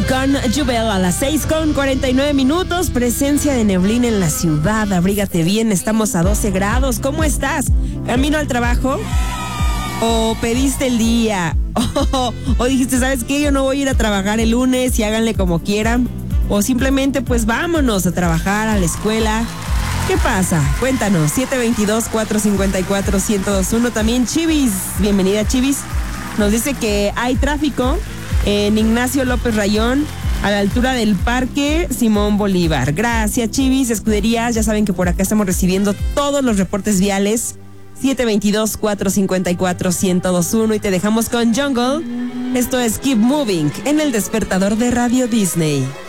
con Jubel a las 6:49. Presencia de neblina en la ciudad. Abrígate bien, estamos a 12 grados. ¿Cómo estás? ¿Camino al trabajo? ¿O pediste el día? ¿O dijiste, ¿sabes qué? Yo no voy a ir a trabajar el lunes y háganle como quieran? ¿O simplemente pues vámonos a trabajar a la escuela? ¿Qué pasa? Cuéntanos. 722-454-1021. También Chivis. Bienvenida, Chivis. Nos dice que hay tráfico en Ignacio López Rayón, a la altura del Parque Simón Bolívar. Gracias, Chivis. Escuderías, ya saben que por acá estamos recibiendo todos los reportes viales. 722-454-1021. Y te dejamos con Jungle. Esto es Keep Moving en el despertador de Radio Disney.